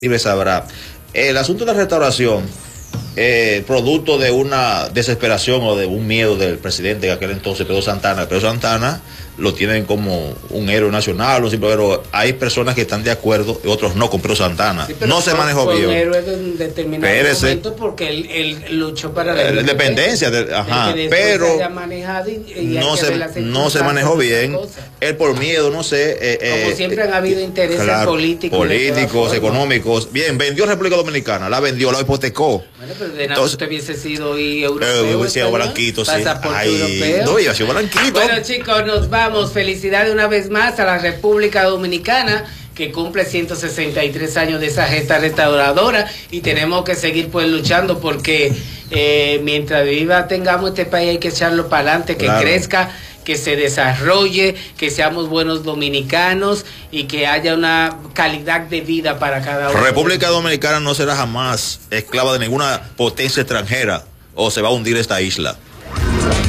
y sabrá. El asunto de la restauración, producto de una desesperación o de un miedo del presidente de aquel entonces, Pedro Santana. Pedro Santana lo tienen como un héroe nacional, pero hay personas que están de acuerdo y otros no con Pedro Santana. Sí, no se manejó bien. Fue un héroe de un determinado momento porque él luchó para la independencia. Pero no se manejó bien. Él por miedo, no sé. Como siempre han habido intereses políticos, económicos. Bien, vendió República Dominicana, la vendió, la hipotecó. Bueno, pero de nada usted hubiese sido europeo. Hubiese sido blanquito, sí. Europeo. No, iba a ser blanquito. Bueno, chicos, nos vamos. Felicidades una vez más a la República Dominicana, que cumple 163 años de esa gesta restauradora, y tenemos que seguir pues luchando porque mientras viva tengamos este país hay que echarlo para adelante, que crezca, que se desarrolle, que seamos buenos dominicanos y que haya una calidad de vida para cada uno. República Dominicana no será jamás esclava de ninguna potencia extranjera o se va a hundir esta isla.